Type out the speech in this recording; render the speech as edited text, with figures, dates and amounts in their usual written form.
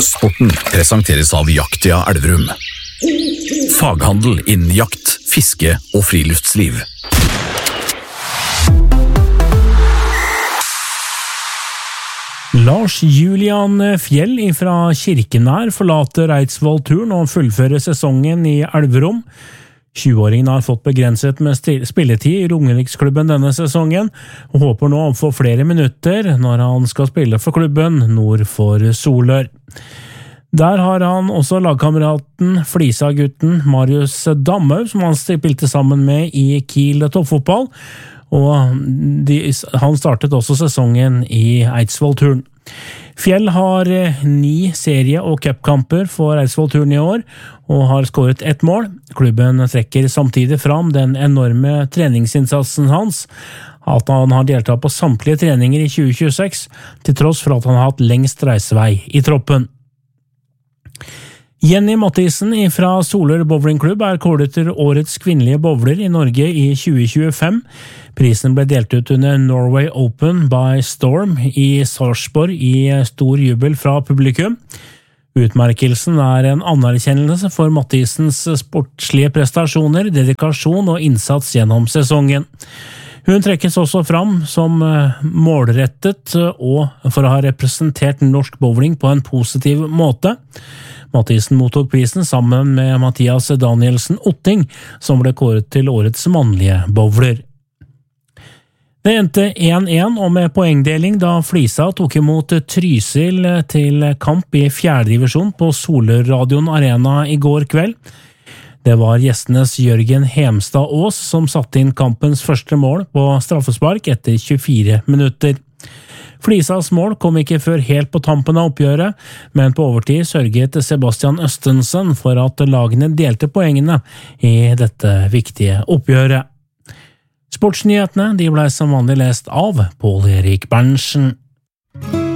Sporten presenteres av Jaktia Elverum. Faghandel innen jakt, fiske og friluftsliv. Lars Julian Fjell fra Kirkenær forlater Eidsvoll-turen og fullfører sesongen i Elverum. 20-åringen har fått begrenset med spilletid i Romeriksklubben denne sesongen, og håper nå å få flere minutter når han skal spille for klubben nord for Solør. Der har han også lagkameraten Flisa-gutten Marius Damhaug, som han spilte sammen med i Kiel toppfotball, og han startet også sesongen i Eidsvoll-turen. Fjell har 9 serie- og cupkamper for Eidsvoll-turen i år, og har skåret 1 mål. Klubben trekker samtidig fram den enorme treningsinnsatsen hans, at han har deltatt på samtlige treninger i 2026, til tross for at han har hatt lengst reisevei i troppen. Jenny Mathisen fra Solør Bowlingklubb er kåret til årets kvinnelige bowler i Norge i 2025. Prisen ble delt ut under Norway Open by Storm i Sarpsborg i stor jubel fra publikum. Utmerkelsen er en anerkjennelse for Mathisens sportslige prestasjoner, dedikasjon og innsats gjennom sesongen. Hun trekkes også fram som målrettet og for å ha representert norsk bowling på en positiv måte. Mathisen mottok prisen sammen med Mathias Danielsen Otting, som ble kåret til årets mannlige bowler. Det endte 1-1 og med poengdeling da Flisa tok imot Trysil til kamp i 4. divisjon på Solør-radion Arena i går kveld. Det var gjestenes Jørgen Hemstad Aas som satte inn kampens første mål på straffespark etter 24 minutter. Flisas mål kom ikke før helt på tampen av oppgjøret, men på overtid sørget Sebastian Østensen for at lagene delte poengene i dette viktige oppgjøret. Sportsnyhetene ble som vanlig lest av Pål Erik Berntsen.